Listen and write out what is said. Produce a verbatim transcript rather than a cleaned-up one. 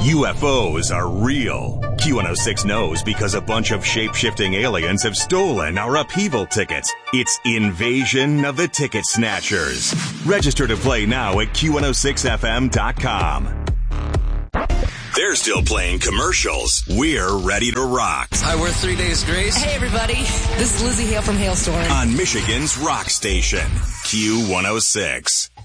U F Os are real. Q one oh six knows because a bunch of shape-shifting aliens have stolen our upheaval tickets. It's Invasion of the Ticket Snatchers. Register to play now at Q one oh six F M dot com. They're still playing commercials. We're ready to rock. Hi, we're Three Days Grace. Hey, everybody. This is Lizzie Hale from Hailstorm. On Michigan's rock station, Q one oh six.